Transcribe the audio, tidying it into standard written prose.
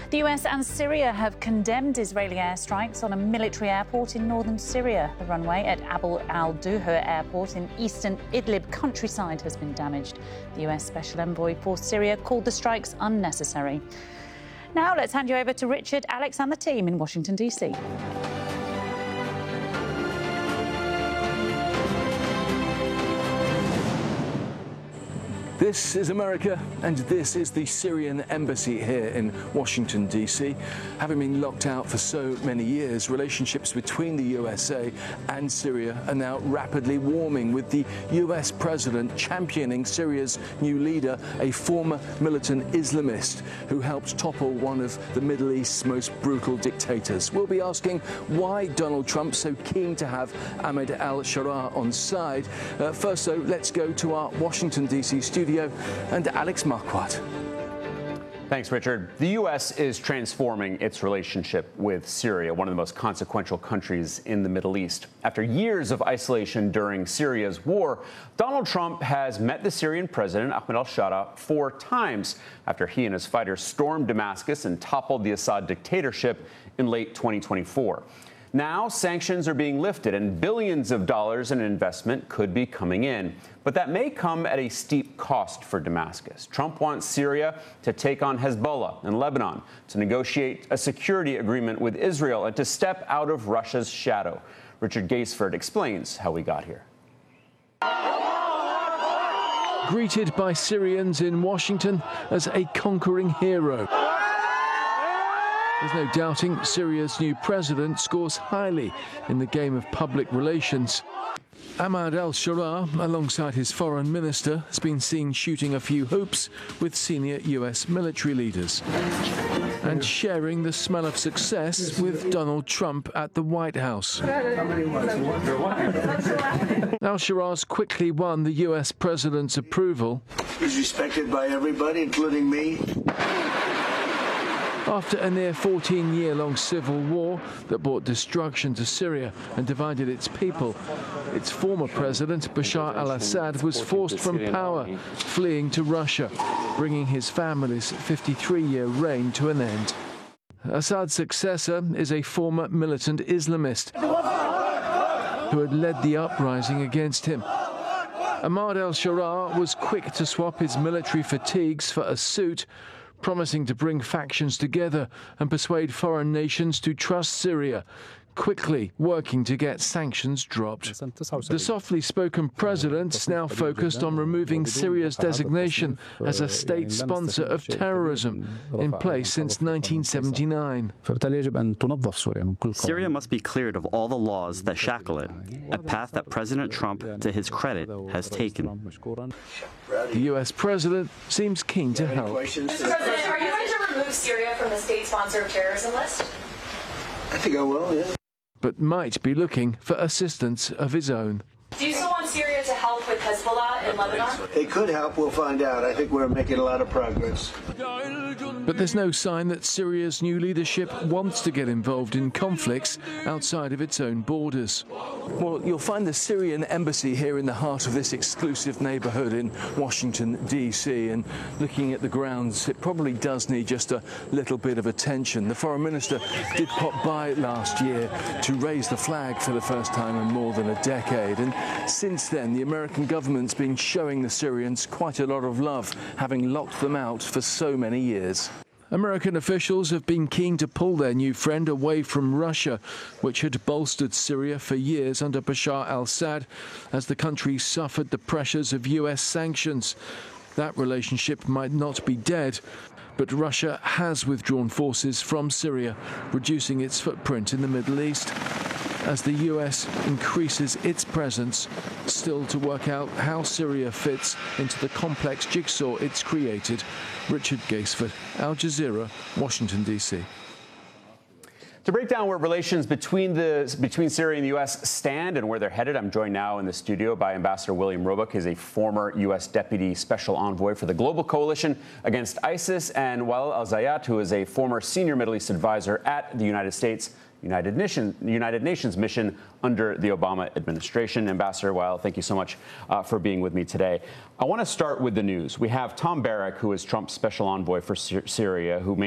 The US and Syria have condemned Israeli airstrikes on a military airport in northern Syria. The runway at Abu al-Duhur airport in eastern Idlib countryside has been damaged. The US Special Envoy for Syria called the strikes unnecessary. Now let's hand you over to Richard, Alex and the team in Washington, D.C. This is America, and this is the Syrian embassy here in Washington, D.C. Having been locked out for so many years, relationships between the USA and Syria are now rapidly warming, with the US president championing Syria's new leader, a former militant Islamist who helped topple one of the Middle East's most brutal dictators. We'll be asking why Donald Trump's so keen to have Ahmed al-Sharaa on side. First, though, let's go to our Washington, D.C. studio and Alex Marquardt. Thanks, Richard. The U.S. is transforming its relationship with Syria, one of the most consequential countries in the Middle East. After years of isolation during Syria's war, Donald Trump has met the Syrian president, Ahmed al-Sharaa, 4 times after he and his fighters stormed Damascus and toppled the Assad dictatorship in late 2024. Now, sanctions are being lifted and billions of dollars in investment could be coming in. But that may come at a steep cost for Damascus. Trump wants Syria to take on Hezbollah and Lebanon, to negotiate a security agreement with Israel, and to step out of Russia's shadow. Richard Gaisford explains how we got here. Greeted by Syrians in Washington as a conquering hero. There's no doubting Syria's new president scores highly in the game of public relations. Ahmed al-Sharaa, alongside his foreign minister, has been seen shooting a few hoops with senior US military leaders and sharing the smell of success with Donald Trump at the White House. Al-Sharaa's quickly won the US president's approval. He's respected by everybody, including me. After a near 14-year-long civil war that brought destruction to Syria and divided its people, its former president, Bashar al-Assad, was forced from power, fleeing to Russia, bringing his family's 53-year reign to an end. Assad's successor is a former militant Islamist who had led the uprising against him. Ahmed al-Sharaa was quick to swap his military fatigues for a suit, promising to bring factions together and persuade foreign nations to trust Syria, quickly working to get sanctions dropped. The softly spoken president's now focused on removing Syria's designation as a state sponsor of terrorism, in place since 1979. Syria must be cleared of all the laws that shackle it, a path that President Trump, to his credit, has taken. The US president seems keen to help. Mr. President, are you going to remove Syria from the state sponsor of terrorism list? I think I will, yeah. But might be looking for assistance of his own. Do you still want Syria to help with Hezbollah in Lebanon? It could help, we'll find out. I think we're making a lot of progress. But there's no sign that Syria's new leadership wants to get involved in conflicts outside of its own borders. Well, you'll find the Syrian embassy here in the heart of this exclusive neighborhood in Washington, D.C. And looking at the grounds, it probably does need just a little bit of attention. The foreign minister did pop by last year to raise the flag for the first time in more than a decade. And since then, the American government's been showing the Syrians quite a lot of love, having locked them out for so many years. American officials have been keen to pull their new friend away from Russia, which had bolstered Syria for years under Bashar al-Assad, as the country suffered the pressures of US sanctions. That relationship might not be dead, but Russia has withdrawn forces from Syria, reducing its footprint in the Middle East. As the US increases its presence, still to work out how Syria fits into the complex jigsaw it's created. Richard Gaisford, Al Jazeera, Washington, D.C. To break down where relations between Syria and the U.S. stand and where they're headed, I'm joined now in the studio by Ambassador William Roebuck. He's a former U.S. Deputy Special Envoy for the Global Coalition Against ISIS, and Wael al-Zayat, who is a former Senior Middle East Advisor at the United Nations mission under the Obama administration. Ambassador Wael, thank you so much for being with me today. I want to start with the news. We have Tom Barrack, who is Trump's special envoy for Syria, who